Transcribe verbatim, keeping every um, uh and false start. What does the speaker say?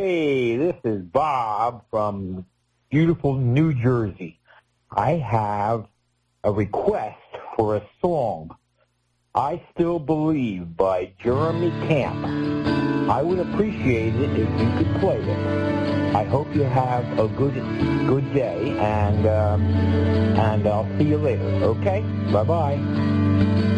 Hey, this is Bob from beautiful New Jersey. I have a request for a song, I Still Believe by Jeremy Camp. I would appreciate it if you could play it. I hope you have a good good day, and, um, and I'll see you later, okay? Bye-bye.